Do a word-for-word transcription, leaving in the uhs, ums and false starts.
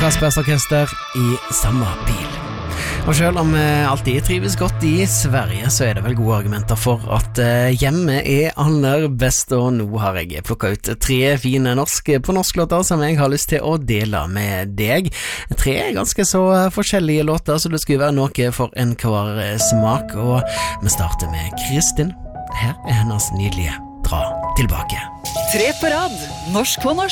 Kaspers Orkester i samme bil. Og selv om jeg alltid trives godt i Sverige, så er det vel gode argumenter for at hjemme er aller best, og nå har jeg plukket ut tre fine norske på norsklåter som jeg har lyst til å dele med deg. Tre ganske så forskjellige låter, så det skulle være noe for en hver smak, og vi starter med Kristin. Her er hennes nydelige Dra tilbake. Tre på rad, norsk på norsk.